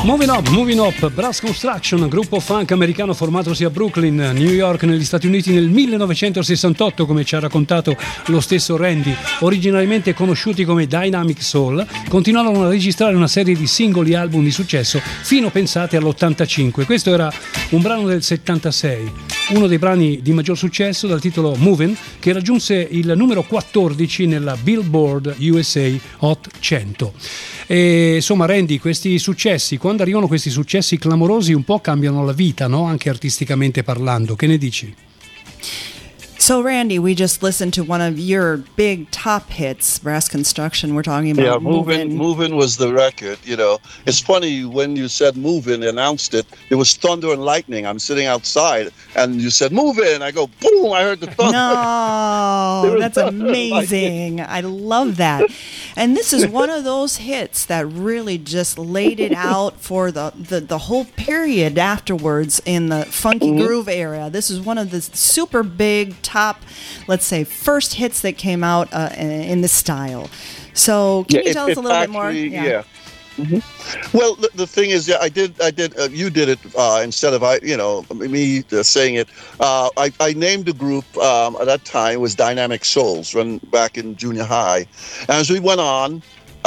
Moving Up, Brass Construction, gruppo funk americano formatosi a Brooklyn, New York, negli Stati Uniti nel 1968, come ci ha raccontato lo stesso Randy. Originariamente conosciuti come Dynamic Soul, continuarono a registrare una serie di singoli album di successo fino, pensate, all'85. Questo era un brano del 76, uno dei brani di maggior successo dal titolo Movin', che raggiunse il numero 14 nella Billboard USA Hot 100. E insomma, Randy, questi successi, quando arrivano questi successi clamorosi, un po' cambiano la vita, no? Anche artisticamente parlando. Che ne dici? So, Randy, we just listened to one of your big top hits, Brass Construction. We're talking about Movin' was the record, you know. It's funny, when you said Movin', announced it, it was thunder and lightning. I'm sitting outside, and you said, Movin'! I go, boom, I heard the thunder. No, that's amazing. I love that. And this is one of those hits that really just laid it out for the whole period afterwards in the funky groove era. This is one of the super big top, let's say, first hits that came out in this style. So can you tell us a little bit more? Yeah. Mm-hmm. Well, the thing is, I did. You did it instead of me saying it. I named the group at that time was Dynamic Souls, run back in junior high. And as we went on,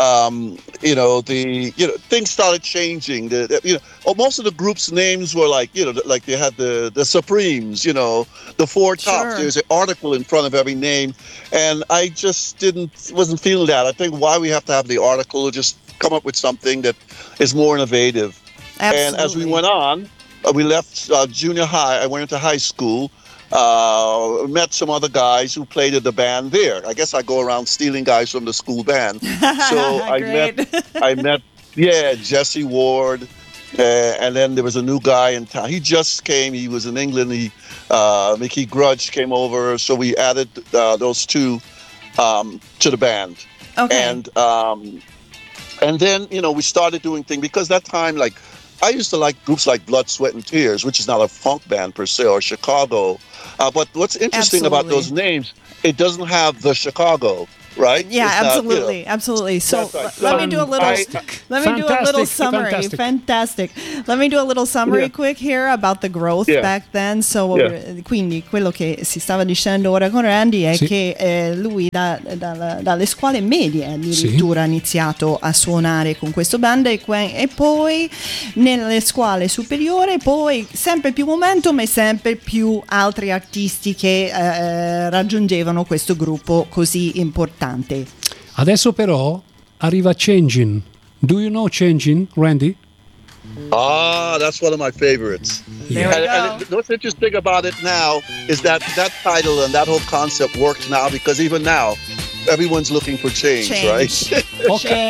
things started changing. Most of the group's names were like they had the Supremes, the Four Tops. Sure. There's an article in front of every name, and I just wasn't feeling that. I think why we have to have the article, just come up with something that is more innovative. Absolutely. And as we went on, we left junior high. I went into high school. Met some other guys who played in the band there. I guess I go around stealing guys from the school band. So I met Jesse Ward, and then there was a new guy in town. He just came. He was in England. Mickey Grudge came over, so we added those two to the band. Okay. And then we started doing things, because that time, like, I used to like groups like Blood, Sweat, and Tears, which is not a funk band per se, or Chicago. But what's interesting about those names, it doesn't have the Chicago, right? Yeah, absolutely, absolutely. So let me do a little summary. Fantastic. Let me do a little summary quick here about the growth back then. So quindi quello che si stava dicendo ora con Randy è che lui dalle scuole medie addirittura ha iniziato a suonare con questo band e poi nelle scuole superiori, poi sempre più momentum e sempre più altri artisti che raggiungevano questo gruppo così importante. Adesso però arriva Changin'. Do you know Changin', Randy? That's one of my favorites. And what's interesting about it now is that title and that whole concept works now, because even now everyone's looking for change. Right?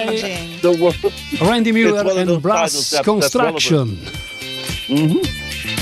Okay. Randy Mueller and Brass Construction. Mm-hmm.